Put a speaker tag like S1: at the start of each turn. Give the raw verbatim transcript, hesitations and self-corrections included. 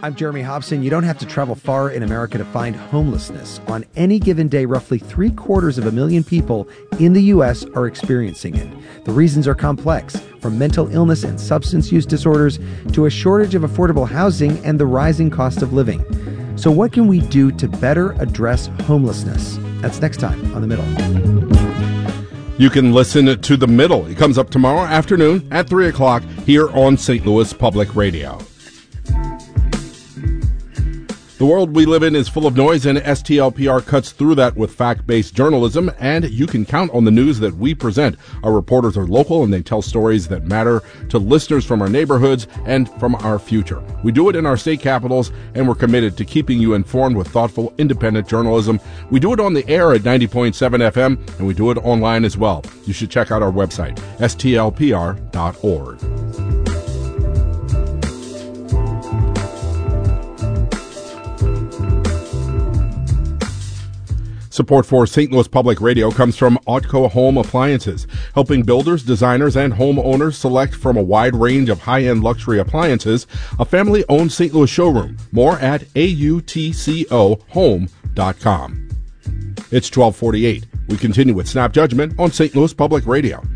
S1: I'm Jeremy Hobson. You don't have to travel far in America to find homelessness. On any given day, roughly three quarters of a million people in the U S are experiencing it. The reasons are complex, from mental illness and substance use disorders to a shortage of affordable housing and the rising cost of living. So what can we do to better address homelessness? That's next time on The Middle.
S2: You can listen to The Middle. It comes up tomorrow afternoon at three o'clock here on Saint Louis Public Radio. The world we live in is full of noise, and S T L P R cuts through that with fact-based journalism, and you can count on the news that we present. Our reporters are local, and they tell stories that matter to listeners from our neighborhoods and from our future. We do it in our state capitals, and we're committed to keeping you informed with thoughtful, independent journalism. We do it on the air at ninety point seven F M, and we do it online as well. You should check out our website, S T L P R dot org. Support for Saint Louis Public Radio comes from Autco Home Appliances, helping builders, designers, and homeowners select from a wide range of high-end luxury appliances. A family-owned Saint Louis showroom. More at A U T C O home dot com. It's twelve forty-eight. We continue with Snap Judgment on Saint Louis Public Radio.